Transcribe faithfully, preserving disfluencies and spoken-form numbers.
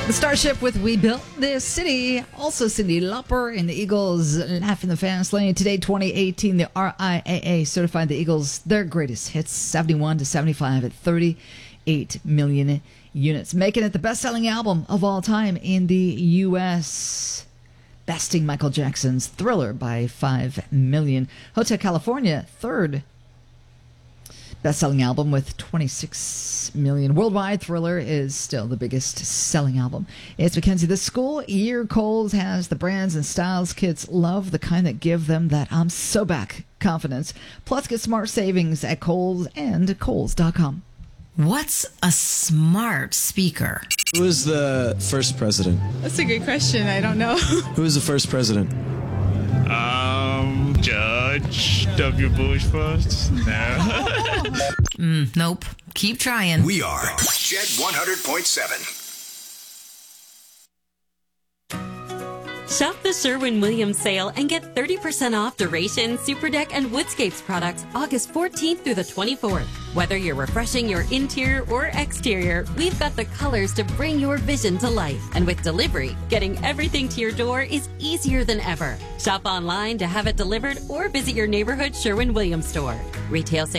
The Starship with We Built This City. Also Cyndi Lauper and the Eagles Laugh in the Fast Lane. Today, twenty eighteen, the R I A A certified the Eagles their greatest hits, seventy-one to seventy-five at thirty-eight million units, making it the best-selling album of all time in the U S, besting Michael Jackson's Thriller by five million. Hotel California, third best-selling album with twenty-six million. Worldwide, Thriller is still the biggest selling album. It's Mackenzie. The school year Kohl's has the brands and styles kids love, the kind that give them that I'm so back confidence. Plus, get smart savings at Kohl's and Kohl's dot com. What's a smart speaker? Who was the first president? That's a good question. I don't know. Who was the first president? Um, Judge W. Bush first? No. mm, nope. Keep trying. We are Jet one hundred point seven. Shop the Sherwin-Williams sale and get thirty percent off Duration, Superdeck, and Woodscapes products August fourteenth through the twenty-fourth. Whether you're refreshing your interior or exterior, we've got the colors to bring your vision to life. And with delivery, getting everything to your door is easier than ever. Shop online to have it delivered or visit your neighborhood Sherwin-Williams store. Retail sales